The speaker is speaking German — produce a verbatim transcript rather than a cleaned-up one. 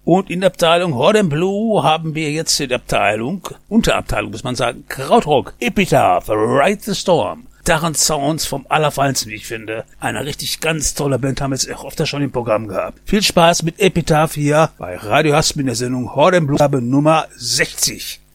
Und in der Abteilung Hot and Blue haben wir jetzt in der Abteilung, Unterabteilung muss man sagen, Krautrock, Epitaph, Ride the Storm. Daran Sounds vom Allerfeinsten, wie ich finde. Eine richtig ganz tolle Band haben wir jetzt auch öfter schon im Programm gehabt. Viel Spaß mit Epitaph hier bei Radio Hasp in der Sendung Hot and Blue Nummer sechzig.